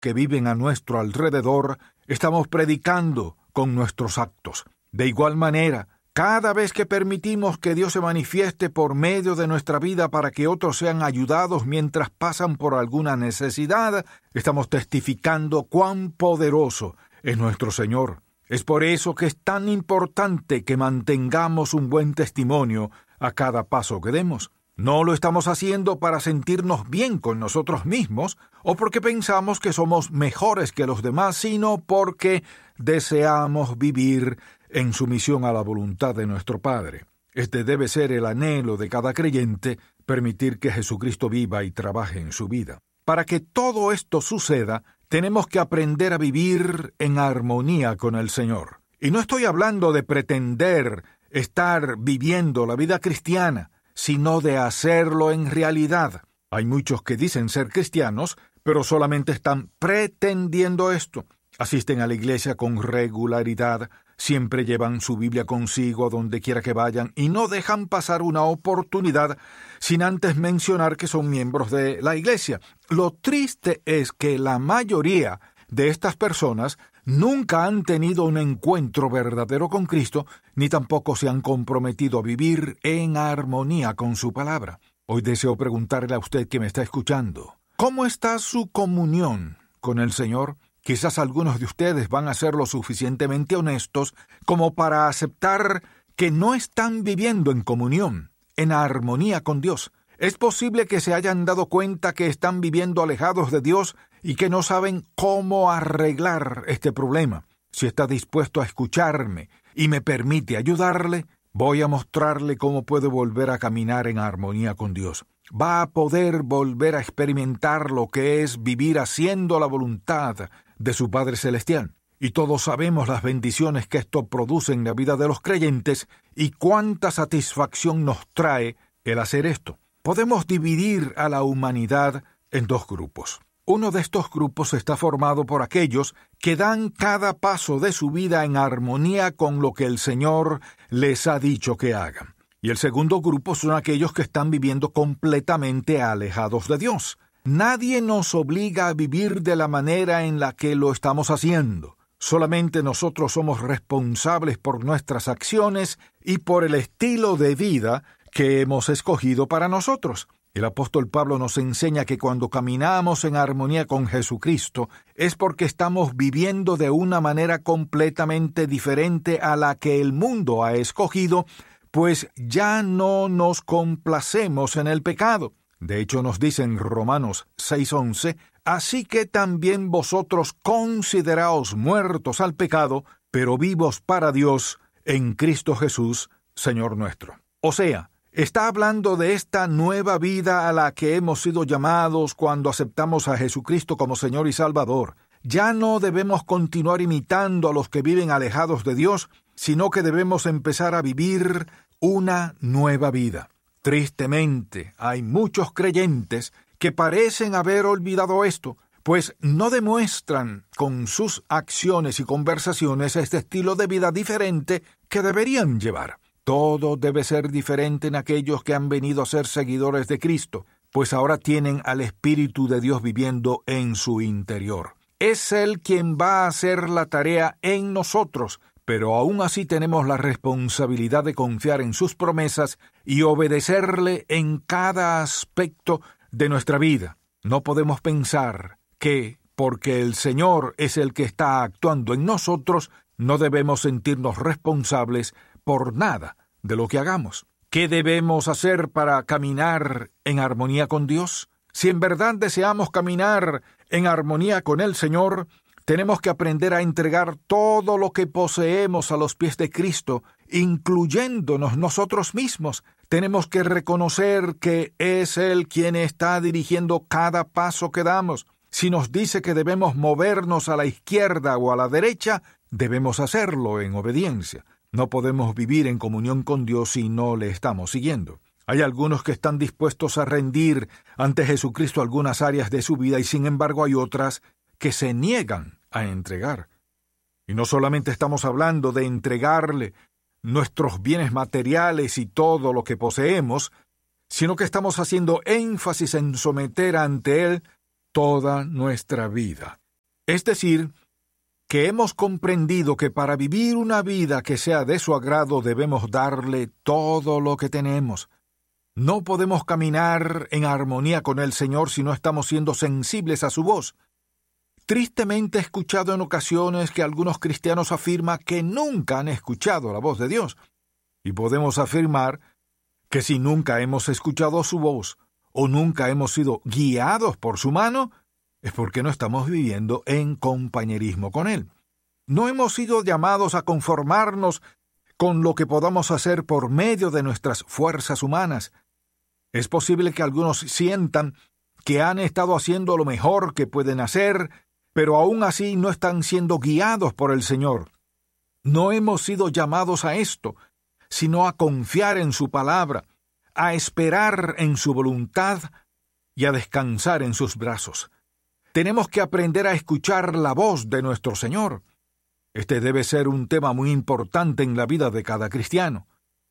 que viven a nuestro alrededor, estamos predicando con nuestros actos. De igual manera, cada vez que permitimos que Dios se manifieste por medio de nuestra vida para que otros sean ayudados mientras pasan por alguna necesidad, estamos testificando cuán poderoso es nuestro Señor. Es por eso que es tan importante que mantengamos un buen testimonio a cada paso que demos. No lo estamos haciendo para sentirnos bien con nosotros mismos o porque pensamos que somos mejores que los demás, sino porque deseamos vivir en sumisión a la voluntad de nuestro Padre. Este debe ser el anhelo de cada creyente, permitir que Jesucristo viva y trabaje en su vida. Para que todo esto suceda, tenemos que aprender a vivir en armonía con el Señor. Y no estoy hablando de pretender estar viviendo la vida cristiana, sino de hacerlo en realidad. Hay muchos que dicen ser cristianos, pero solamente están pretendiendo esto. Asisten a la iglesia con regularidad, siempre llevan su Biblia consigo a donde quiera que vayan y no dejan pasar una oportunidad sin antes mencionar que son miembros de la iglesia. Lo triste es que la mayoría de estas personas nunca han tenido un encuentro verdadero con Cristo, ni tampoco se han comprometido a vivir en armonía con su palabra. Hoy deseo preguntarle a usted que me está escuchando, ¿cómo está su comunión con el Señor? Quizás algunos de ustedes van a ser lo suficientemente honestos como para aceptar que no están viviendo en comunión, en armonía con Dios. Es posible que se hayan dado cuenta que están viviendo alejados de Dios y que no saben cómo arreglar este problema. Si está dispuesto a escucharme y me permite ayudarle, voy a mostrarle cómo puede volver a caminar en armonía con Dios. Va a poder volver a experimentar lo que es vivir haciendo la voluntad de su Padre Celestial. Y todos sabemos las bendiciones que esto produce en la vida de los creyentes y cuánta satisfacción nos trae el hacer esto. Podemos dividir a la humanidad en dos grupos. Uno de estos grupos está formado por aquellos que dan cada paso de su vida en armonía con lo que el Señor les ha dicho que hagan. Y el segundo grupo son aquellos que están viviendo completamente alejados de Dios. Nadie nos obliga a vivir de la manera en la que lo estamos haciendo. Solamente nosotros somos responsables por nuestras acciones y por el estilo de vida que hemos escogido para nosotros. El apóstol Pablo nos enseña que cuando caminamos en armonía con Jesucristo es porque estamos viviendo de una manera completamente diferente a la que el mundo ha escogido, pues ya no nos complacemos en el pecado. De hecho, nos dice en Romanos 6:11, así que también vosotros consideraos muertos al pecado, pero vivos para Dios en Cristo Jesús, Señor nuestro. O sea, está hablando de esta nueva vida a la que hemos sido llamados cuando aceptamos a Jesucristo como Señor y Salvador. Ya no debemos continuar imitando a los que viven alejados de Dios, sino que debemos empezar a vivir una nueva vida. Tristemente, hay muchos creyentes que parecen haber olvidado esto, pues no demuestran con sus acciones y conversaciones este estilo de vida diferente que deberían llevar. Todo debe ser diferente en aquellos que han venido a ser seguidores de Cristo, pues ahora tienen al Espíritu de Dios viviendo en su interior. Es Él quien va a hacer la tarea en nosotros, pero aún así tenemos la responsabilidad de confiar en sus promesas y obedecerle en cada aspecto de nuestra vida. No podemos pensar que, porque el Señor es el que está actuando en nosotros, no debemos sentirnos responsables por nada de lo que hagamos. ¿Qué debemos hacer para caminar en armonía con Dios? Si en verdad deseamos caminar en armonía con el Señor, tenemos que aprender a entregar todo lo que poseemos a los pies de Cristo, incluyéndonos nosotros mismos. Tenemos que reconocer que es Él quien está dirigiendo cada paso que damos. Si nos dice que debemos movernos a la izquierda o a la derecha, debemos hacerlo en obediencia. No podemos vivir en comunión con Dios si no le estamos siguiendo. Hay algunos que están dispuestos a rendir ante Jesucristo algunas áreas de su vida y sin embargo hay otras que se niegan a entregar. Y no solamente estamos hablando de entregarle nuestros bienes materiales y todo lo que poseemos, sino que estamos haciendo énfasis en someter ante Él toda nuestra vida. Es decir, que hemos comprendido que para vivir una vida que sea de su agrado debemos darle todo lo que tenemos. No podemos caminar en armonía con el Señor si no estamos siendo sensibles a su voz. Tristemente he escuchado en ocasiones que algunos cristianos afirman que nunca han escuchado la voz de Dios. Y podemos afirmar que si nunca hemos escuchado su voz o nunca hemos sido guiados por su mano, es porque no estamos viviendo en compañerismo con Él. No hemos sido llamados a conformarnos con lo que podamos hacer por medio de nuestras fuerzas humanas. Es posible que algunos sientan que han estado haciendo lo mejor que pueden hacer, pero aún así no están siendo guiados por el Señor. No hemos sido llamados a esto, sino a confiar en su palabra, a esperar en su voluntad y a descansar en sus brazos. Tenemos que aprender a escuchar la voz de nuestro Señor. Este debe ser un tema muy importante en la vida de cada cristiano.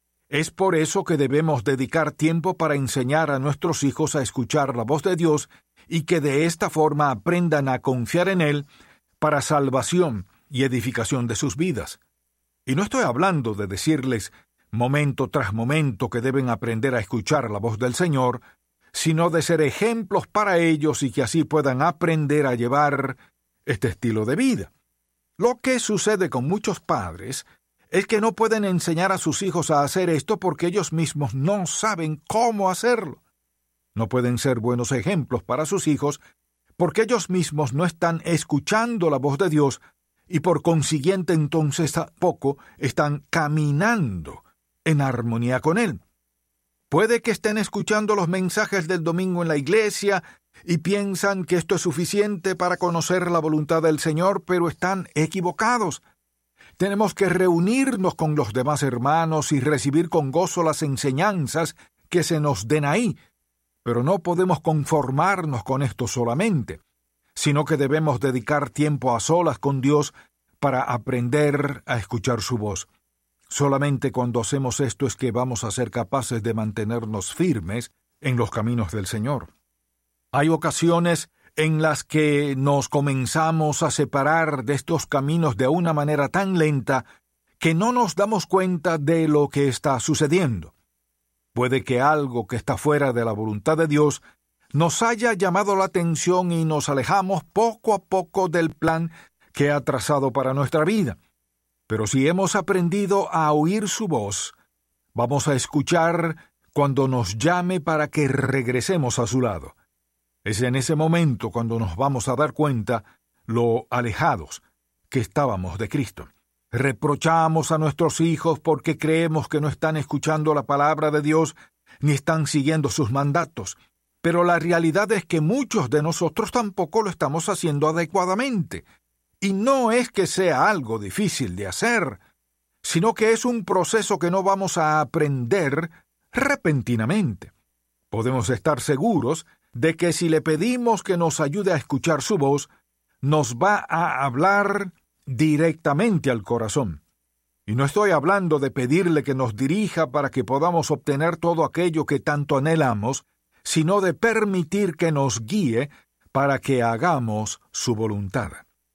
Es por eso que debemos dedicar tiempo para enseñar a nuestros hijos a escuchar la voz de Dios y que de esta forma aprendan a confiar en Él para salvación y edificación de sus vidas. Y no estoy hablando de decirles momento tras momento que deben aprender a escuchar la voz del Señor, sino de ser ejemplos para ellos y que así puedan aprender a llevar este estilo de vida. Lo que sucede con muchos padres es que no pueden enseñar a sus hijos a hacer esto porque ellos mismos no saben cómo hacerlo. No pueden ser buenos ejemplos para sus hijos porque ellos mismos no están escuchando la voz de Dios y por consiguiente entonces tampoco están caminando en armonía con Él. Puede que estén escuchando los mensajes del domingo en la iglesia y piensan que esto es suficiente para conocer la voluntad del Señor, pero están equivocados. Tenemos que reunirnos con los demás hermanos y recibir con gozo las enseñanzas que se nos den ahí, pero no podemos conformarnos con esto solamente, sino que debemos dedicar tiempo a solas con Dios para aprender a escuchar su voz. Solamente cuando hacemos esto es que vamos a ser capaces de mantenernos firmes en los caminos del Señor. Hay ocasiones en las que nos comenzamos a separar de estos caminos de una manera tan lenta que no nos damos cuenta de lo que está sucediendo. Puede que algo que está fuera de la voluntad de Dios nos haya llamado la atención y nos alejamos poco a poco del plan que ha trazado para nuestra vida. Pero si hemos aprendido a oír su voz, vamos a escuchar cuando nos llame para que regresemos a su lado. Es en ese momento cuando nos vamos a dar cuenta lo alejados que estábamos de Cristo. Reprochamos a nuestros hijos porque creemos que no están escuchando la palabra de Dios ni están siguiendo sus mandatos. Pero la realidad es que muchos de nosotros tampoco lo estamos haciendo adecuadamente. Y no es que sea algo difícil de hacer, sino que es un proceso que no vamos a aprender repentinamente. Podemos estar seguros de que si le pedimos que nos ayude a escuchar su voz, nos va a hablar directamente al corazón. Y no estoy hablando de pedirle que nos dirija para que podamos obtener todo aquello que tanto anhelamos, sino de permitir que nos guíe para que hagamos su voluntad.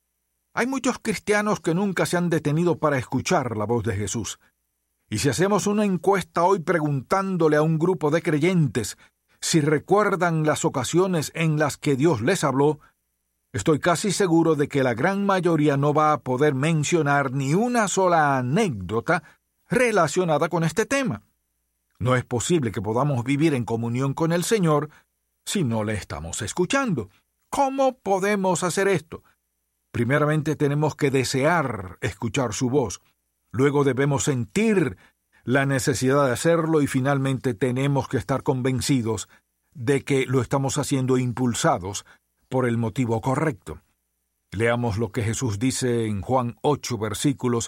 Hay muchos cristianos que nunca se han detenido para escuchar la voz de Jesús. Y si hacemos una encuesta hoy preguntándole a un grupo de creyentes si recuerdan las ocasiones en las que Dios les habló, estoy casi seguro de que la gran mayoría no va a poder mencionar ni una sola anécdota relacionada con este tema. No es posible que podamos vivir en comunión con el Señor si no le estamos escuchando. ¿Cómo podemos hacer esto? Primeramente tenemos que desear escuchar su voz, luego debemos sentir la necesidad de hacerlo y finalmente tenemos que estar convencidos de que lo estamos haciendo impulsados por el motivo correcto. Leamos lo que Jesús dice en Juan 8, versículos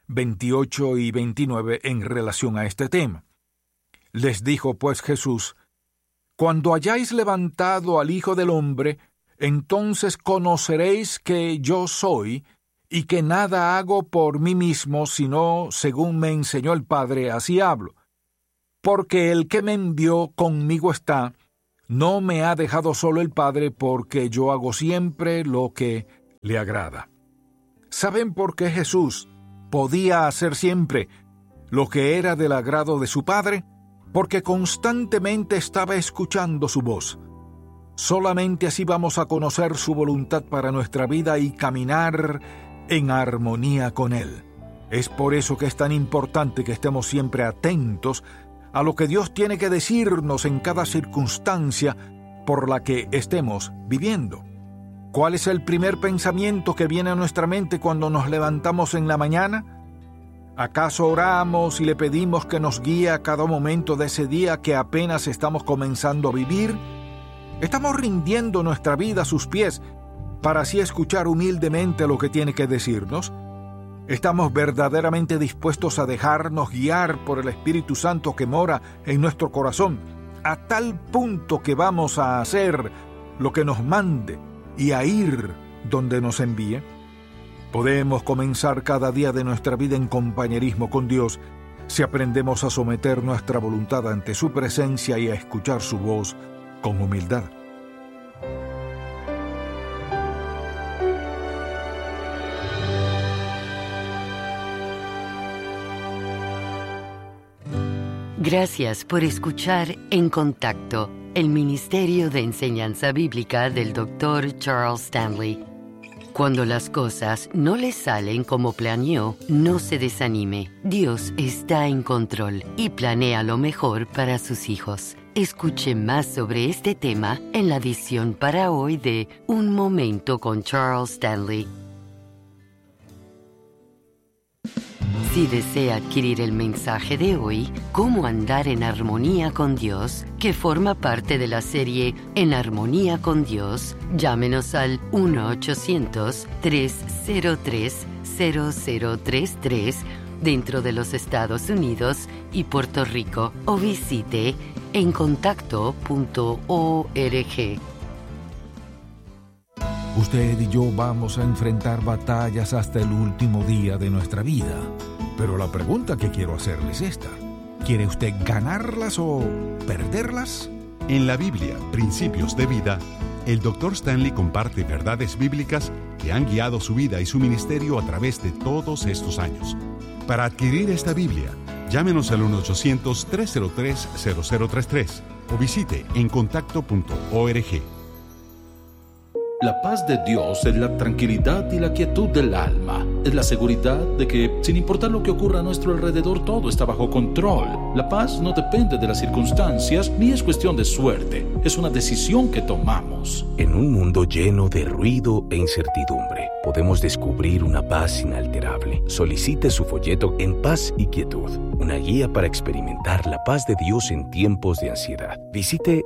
28 y 29 en relación a este tema. Les dijo pues Jesús: «Cuando hayáis levantado al Hijo del Hombre, entonces conoceréis que yo soy, y que nada hago por mí mismo, sino según me enseñó el Padre, así hablo. Porque el que me envió conmigo está, no me ha dejado solo el Padre, porque yo hago siempre lo que le agrada. ¿Saben por qué Jesús podía hacer siempre lo que era del agrado de su Padre? Porque constantemente estaba escuchando su voz. Solamente así vamos a conocer su voluntad para nuestra vida y caminar en armonía con Él. Es por eso que es tan importante que estemos siempre atentos a lo que Dios tiene que decirnos en cada circunstancia por la que estemos viviendo. ¿Cuál es el primer pensamiento que viene a nuestra mente cuando nos levantamos en la mañana? ¿Acaso oramos y le pedimos que nos guíe a cada momento de ese día que apenas estamos comenzando a vivir? ¿Estamos rindiendo nuestra vida a sus pies para así escuchar humildemente lo que tiene que decirnos? ¿Estamos verdaderamente dispuestos a dejarnos guiar por el Espíritu Santo que mora en nuestro corazón, a tal punto que vamos a hacer lo que nos mande y a ir donde nos envíe? Podemos comenzar cada día de nuestra vida en compañerismo con Dios si aprendemos a someter nuestra voluntad ante su presencia y a escuchar su voz con humildad. Gracias por escuchar En Contacto, el Ministerio de Enseñanza Bíblica del Dr. Charles Stanley. Cuando las cosas no le salen como planeó, no se desanime. Dios está en control y planea lo mejor para sus hijos. Escuche más sobre este tema en la edición para hoy de Un Momento con Charles Stanley. Si desea adquirir el mensaje de hoy, Cómo andar en armonía con Dios, que forma parte de la serie En Armonía con Dios, llámenos al 1-800-303-0033 dentro de los Estados Unidos y Puerto Rico o visite encontacto.org. Usted y yo vamos a enfrentar batallas hasta el último día de nuestra vida. Pero la pregunta que quiero hacerle es esta: ¿quiere usted ganarlas o perderlas? En la Biblia, Principios de Vida, el Dr. Stanley comparte verdades bíblicas que han guiado su vida y su ministerio a través de todos estos años. Para adquirir esta Biblia, llámenos al 1-800-303-0033 o visite encontacto.org. La paz de Dios es la tranquilidad y la quietud del alma. Es la seguridad de que, sin importar lo que ocurra a nuestro alrededor, todo está bajo control. La paz no depende de las circunstancias ni es cuestión de suerte. Es una decisión que tomamos. En un mundo lleno de ruido e incertidumbre, podemos descubrir una paz inalterable. Solicite su folleto En Paz y Quietud, una guía para experimentar la paz de Dios en tiempos de ansiedad. Visite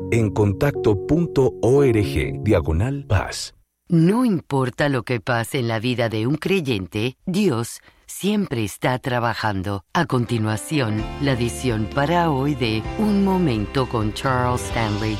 encontacto.org/paz. No importa lo que pase en la vida de un creyente, Dios siempre está trabajando. A continuación, la edición para hoy de Un Momento con Charles Stanley.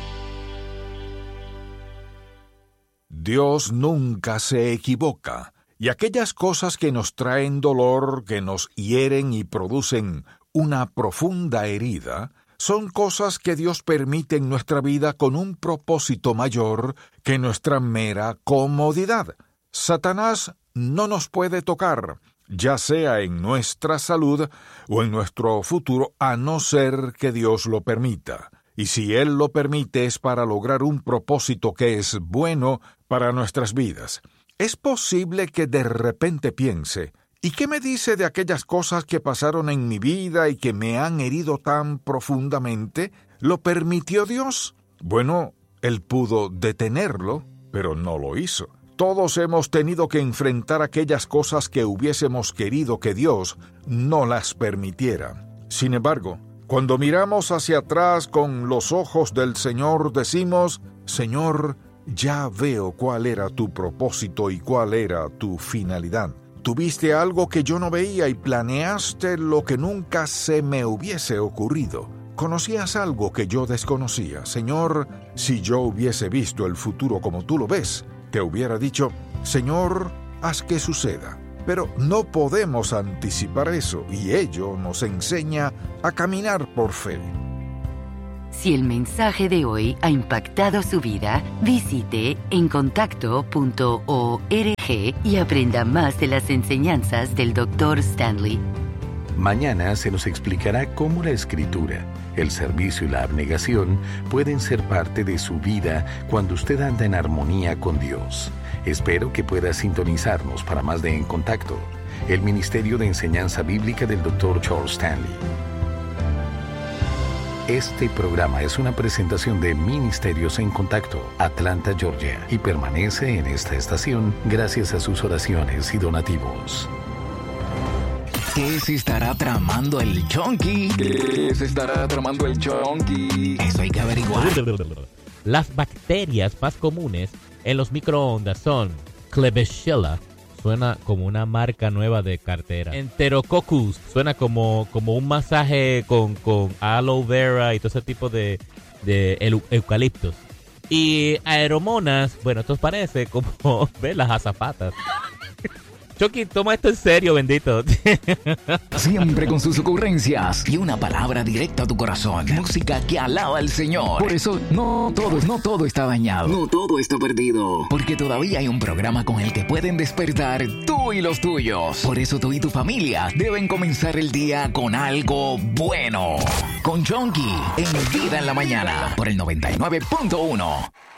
Dios nunca se equivoca, y aquellas cosas que nos traen dolor, que nos hieren y producen una profunda herida, son cosas que Dios permite en nuestra vida con un propósito mayor que nuestra mera comodidad. Satanás no nos puede tocar, ya sea en nuestra salud o en nuestro futuro, a no ser que Dios lo permita. Y si Él lo permite es para lograr un propósito que es bueno para nuestras vidas. Es posible que de repente piense: ¿y qué me dice de aquellas cosas que pasaron en mi vida y que me han herido tan profundamente? ¿Lo permitió Dios? Bueno, Él pudo detenerlo, pero no lo hizo. Todos hemos tenido que enfrentar aquellas cosas que hubiésemos querido que Dios no las permitiera. Sin embargo, cuando miramos hacia atrás con los ojos del Señor, decimos: Señor, ya veo cuál era tu propósito y cuál era tu finalidad. Tuviste algo que yo no veía y planeaste lo que nunca se me hubiese ocurrido. Conocías algo que yo desconocía. Señor, si yo hubiese visto el futuro como tú lo ves, te hubiera dicho: Señor, haz que suceda. Pero no podemos anticipar eso, y ello nos enseña a caminar por fe. Si el mensaje de hoy ha impactado su vida, visite encontacto.org y aprenda más de las enseñanzas del Dr. Stanley. Mañana se nos explicará cómo la escritura, el servicio y la abnegación pueden ser parte de su vida cuando usted anda en armonía con Dios. Espero que pueda sintonizarnos para más de En Contacto, el Ministerio de Enseñanza Bíblica del Dr. Charles Stanley. Este programa es una presentación de Ministerios en Contacto, Atlanta, Georgia, y permanece en esta estación gracias a sus oraciones y donativos. ¿Qué se estará tramando el Chonky? ¿Qué se estará tramando el Chonky? Eso hay que averiguar. Las bacterias más comunes en los microondas son Klebsiella, suena como una marca nueva de cartera. Enterococcus, suena como un masaje con aloe vera y todo ese tipo de eucaliptos. Y Aeromonas, bueno, esto parece como, ¿ves? Las azafatas. Chucky, toma esto en serio, bendito. Siempre con sus ocurrencias y una palabra directa a tu corazón. Música que alaba al Señor. Por eso, no todo está dañado. No todo está perdido. Porque todavía hay un programa con el que pueden despertar tú y los tuyos. Por eso tú y tu familia deben comenzar el día con algo bueno. Con Chonky, en Vida en la Mañana, por el 99.1.